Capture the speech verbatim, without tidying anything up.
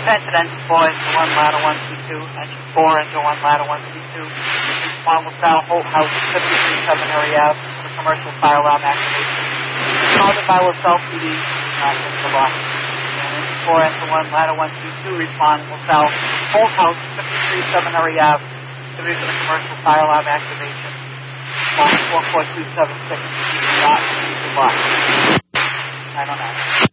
Attention, engine four, engine one, ladder one, two two. Engine four, engine one, ladder one, two two. Respond LaSalle, Holt House, fifty-three Seminary Ave, for the commercial fire alarm activation. Responded by LaSalle P D, not Mister Lock. And engine four, engine one, ladder one, two two. Respond LaSalle, Holt House, fifty-three Seminary Ave, for the commercial fire alarm activation. Respond four four two seven six, not Mister Lock. I don't know.